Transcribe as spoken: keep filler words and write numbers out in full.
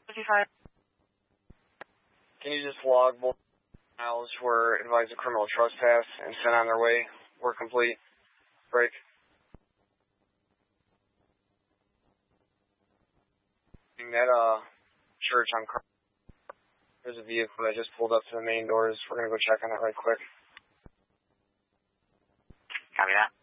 fifty-five. Can you just log both miles were advised of criminal trespass and sent on their way? We're complete. Break. That uh church on Car there's a vehicle that just pulled up to the main doors. We're gonna go check on that right quick. Copy that.